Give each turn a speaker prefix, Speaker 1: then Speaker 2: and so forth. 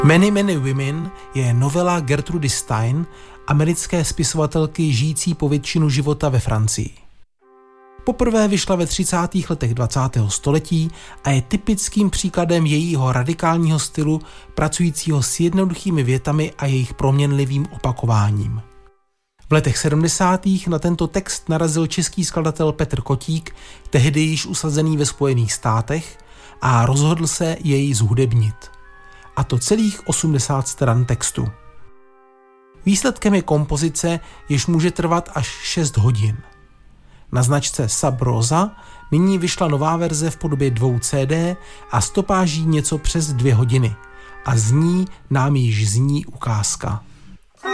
Speaker 1: Many Many Women je novela Gertrudy Stein, americké spisovatelky žijící po většinu života ve Francii. Poprvé vyšla ve 30. letech 20. století a je typickým příkladem jejího radikálního stylu, pracujícího s jednoduchými větami a jejich proměnlivým opakováním. V letech 70. na tento text narazil český skladatel Petr Kotík, tehdy již usazený ve Spojených státech, a rozhodl se jej zhudebnit. A to celých 80 stran textu. Výsledkem je kompozice, jež může trvat až 6 hodin. Na značce Sub Rosa nyní vyšla nová verze v podobě 2 CD a stopáží něco přes 2 hodiny. A z ní nám již zní ukázka.